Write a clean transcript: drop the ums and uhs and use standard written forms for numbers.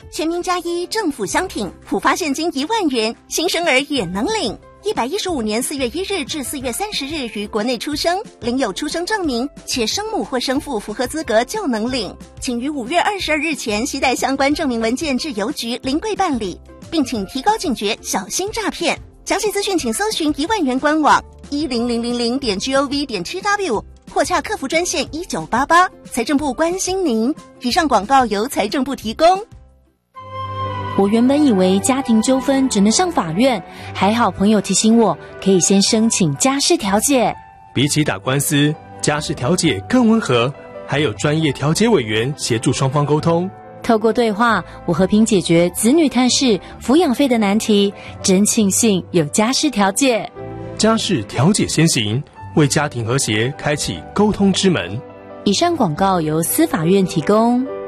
全民加一政府商品普发现金1万元，新生儿也能领。115年4月1日至4月30日于国内出生，领有出生证明，且生母或生父符合资格就能领。请于5月22日前携带相关证明文件至邮局临柜办理，并请提高警觉，小心诈骗。详细资讯请搜寻1万元官网10000.gov.tw 或洽客服专线1988。财政部关心您。以上广告由财政部提供。 我原本以为家庭纠纷只能上法院，还好朋友提醒我，可以先申请家事调解。 比起打官司，家事调解更温和，还有专业调解委员协助双方沟通。 透过对话，我和平解决子女探视、抚养费的难题，真庆幸有家事调解。 家事调解先行，为家庭和谐开启沟通之门。 以上广告由司法院提供。